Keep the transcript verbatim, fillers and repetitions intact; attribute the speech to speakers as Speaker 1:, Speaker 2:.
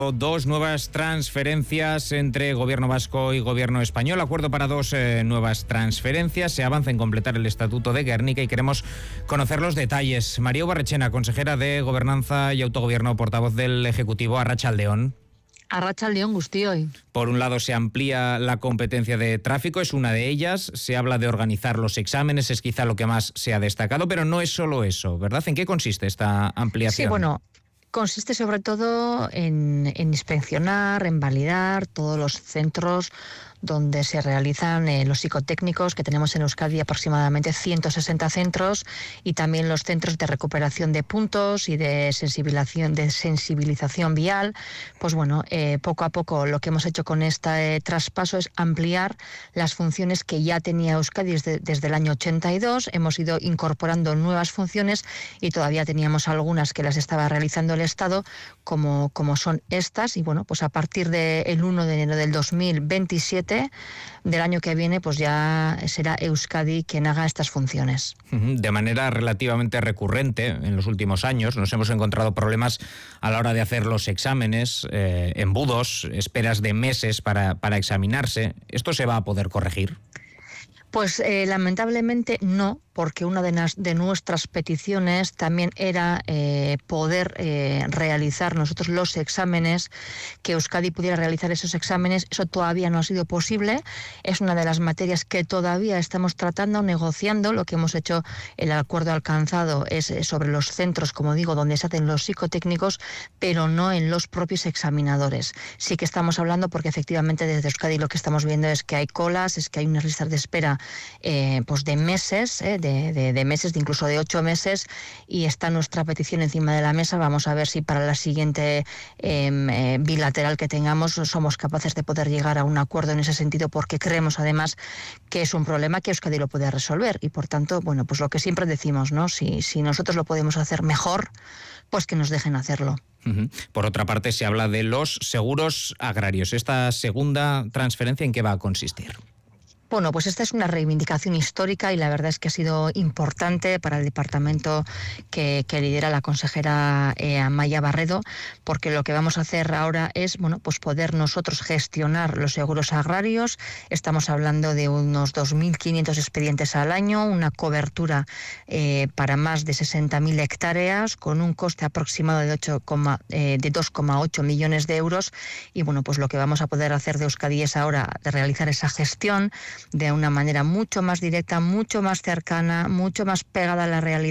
Speaker 1: Dos nuevas transferencias entre Gobierno vasco y Gobierno español. Acuerdo para dos eh, nuevas transferencias. Se avanza en completar el Estatuto de Gernika y queremos conocer los detalles. María Ubarrechena, consejera de Gobernanza y Autogobierno, portavoz del Ejecutivo. Arratsaldeon.
Speaker 2: Arratsaldeon guztioi.
Speaker 1: Por un lado, se amplía la competencia de tráfico, es una de ellas. Se habla de organizar los exámenes, es quizá lo que más se ha destacado, pero no es solo eso, ¿verdad? ¿En qué consiste esta ampliación?
Speaker 2: Sí, bueno, consiste sobre todo en, en inspeccionar, en validar todos los centros donde se realizan eh, los psicotécnicos, que tenemos en Euskadi aproximadamente ciento sesenta centros, y también los centros de recuperación de puntos y de sensibilización, de sensibilización vial. Pues bueno, eh, poco a poco lo que hemos hecho con este eh, traspaso es ampliar las funciones que ya tenía Euskadi desde, desde el año ochenta y dos. Hemos ido incorporando nuevas funciones y todavía teníamos algunas que las estaba realizando el Estado, como, como son estas, y bueno, pues a partir del uno de enero del dos mil veintisiete del año que viene, pues ya será Euskadi quien haga estas funciones.
Speaker 1: De manera relativamente recurrente en los últimos años nos hemos encontrado problemas a la hora de hacer los exámenes, eh, embudos, esperas de meses para, para examinarse. ¿Esto se va a poder corregir?
Speaker 2: Pues eh, lamentablemente no, porque una de, nas, de nuestras peticiones también era eh, poder eh, realizar nosotros los exámenes, que Euskadi pudiera realizar esos exámenes. Eso todavía no ha sido posible. Es una de las materias que todavía estamos tratando, negociando. Lo que hemos hecho, el acuerdo alcanzado es sobre los centros, como digo, donde se hacen los psicotécnicos, pero no en los propios examinadores. Sí que estamos hablando, porque efectivamente desde Euskadi lo que estamos viendo es que hay colas, es que hay unas listas de espera eh, pues de meses, eh, De, de, de meses, de incluso de ocho meses, y está nuestra petición encima de la mesa. Vamos a ver si para la siguiente eh, eh, bilateral que tengamos somos capaces de poder llegar a un acuerdo en ese sentido, porque creemos además que es un problema que Euskadi lo puede resolver, y por tanto, bueno, pues lo que siempre decimos, ¿no? Si, si nosotros lo podemos hacer mejor, pues que nos dejen hacerlo.
Speaker 1: Uh-huh. Por otra parte, se habla de los seguros agrarios. ¿Esta segunda transferencia en qué va a consistir?
Speaker 2: Bueno, pues esta es una reivindicación histórica y la verdad es que ha sido importante para el departamento que, que lidera la consejera eh, Amaia Barredo, porque lo que vamos a hacer ahora es, bueno, pues poder nosotros gestionar los seguros agrarios. Estamos hablando de unos dos mil quinientos expedientes al año, una cobertura eh, para más de sesenta mil hectáreas, con un coste aproximado de, ocho, eh, de dos coma ocho millones de euros. Y bueno, pues lo que vamos a poder hacer de Euskadi es ahora de realizar esa gestión de una manera mucho más directa, mucho más cercana, mucho más pegada a la realidad.